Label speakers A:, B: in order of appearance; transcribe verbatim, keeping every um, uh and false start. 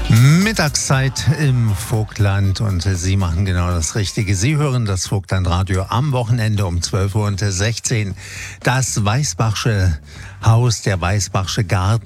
A: Mittagszeit im Vogtland und Sie machen genau das Richtige. Sie hören das Vogtlandradio am Wochenende um zwölf Uhr sechzehn. Das Weißbachsche Haus, der Weißbachsche Garten